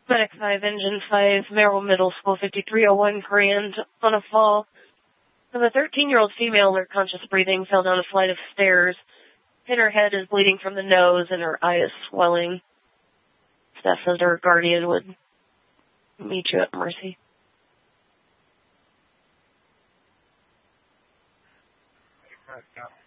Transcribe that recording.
Medic 5, Engine 5, Merrill Middle School, 5301 Grand, on a fall. The 13-year-old female, in her conscious breathing, fell down a flight of stairs. Hit her head, is bleeding from the nose, and her eye is swelling. Staff said her guardian would meet you at Mercy. Yeah.